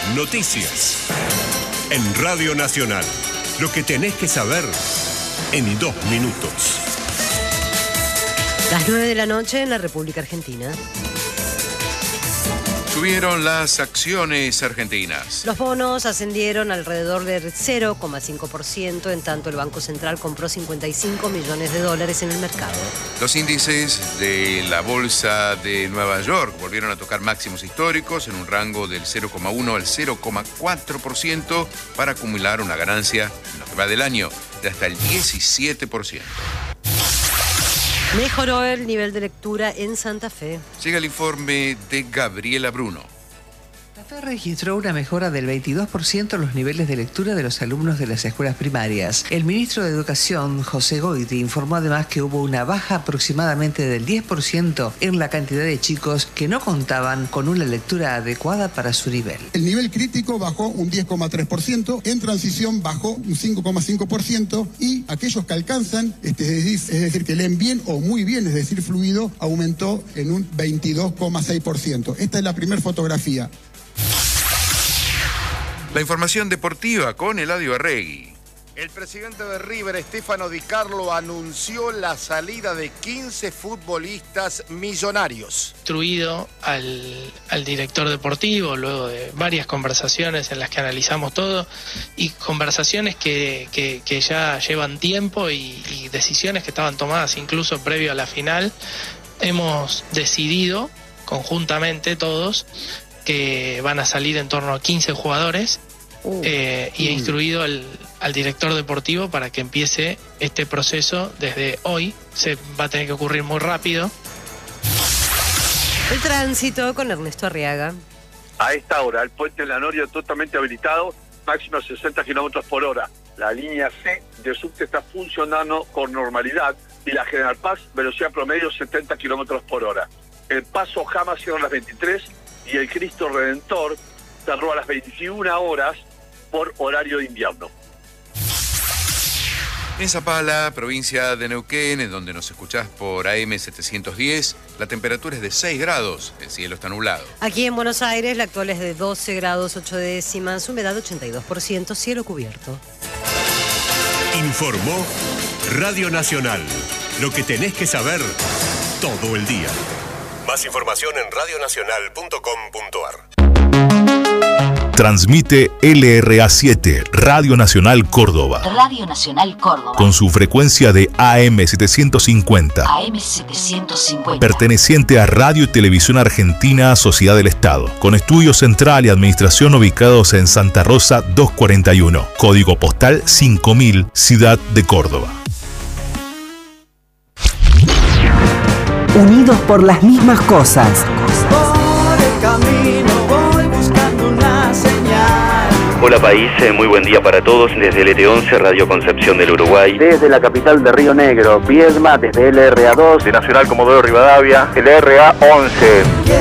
Noticias. En Radio Nacional. Lo que tenés que saber en 2 minutos. Las 9 de la noche en la República Argentina. Subieron las acciones argentinas. Los bonos ascendieron alrededor del 0,5%, en tanto el Banco Central compró 55 millones de dólares en el mercado. Los índices de la Bolsa de Nueva York volvieron a tocar máximos históricos en un rango del 0,1 al 0,4% para acumular una ganancia en lo que va del año de hasta el 17%. Mejoró el nivel de lectura en Santa Fe. Llega el informe de Gabriela Bruno. Santa Fe registró una mejora del 22% en los niveles de lectura de los alumnos de las escuelas primarias. El ministro de Educación, José Goiti, informó además que hubo una baja aproximadamente del 10% en la cantidad de chicos que no contaban con una lectura adecuada para su nivel. El nivel crítico bajó un 10,3%, en transición bajó un 5,5% y aquellos que alcanzan, es decir, que leen bien o muy bien, es decir, fluido, aumentó en un 22,6%. Esta es la primera fotografía. La información deportiva con Eladio Arregui. El presidente de River, Stefano Di Carlo, anunció la salida de 15 futbolistas millonarios. Instruido al director deportivo, luego de varias conversaciones en las que analizamos todo, y conversaciones que ya llevan tiempo y decisiones que estaban tomadas incluso previo a la final, hemos decidido conjuntamente todos que van a salir en torno a 15 jugadores y he instruido al director deportivo para que empiece este proceso desde hoy. Se va a tener que ocurrir muy rápido. El tránsito con Ernesto Arriaga. A esta hora, el puente de la Noria totalmente habilitado, máximo 60 kilómetros por hora. La línea C de subte está funcionando con normalidad y la General Paz, velocidad promedio 70 kilómetros por hora. El Paso Jama cierra a las 23 y el Cristo Redentor cerró a las 21 horas por horario de invierno. En Zapala, provincia de Neuquén, en donde nos escuchás por AM 710, la temperatura es de 6 grados, el cielo está nublado. Aquí en Buenos Aires, la actual es de 12 grados 8 décimas, humedad 82%, cielo cubierto. Informó Radio Nacional. Lo que tenés que saber todo el día. Más información en radionacional.com.ar. Transmite LRA7, Radio Nacional Córdoba. Radio Nacional Córdoba. Con su frecuencia de AM 750. AM 750. Perteneciente a Radio y Televisión Argentina, Sociedad del Estado. Con estudio central y administración ubicados en Santa Rosa 241. Código postal 5000, Ciudad de Córdoba. Unidos por las mismas cosas. Por el camino voy buscando una señal. Hola país, muy buen día para todos desde el ET11, Radio Concepción del Uruguay. Desde la capital de Río Negro, Viedma, desde LRA2, de Nacional Comodoro Rivadavia, LRA11.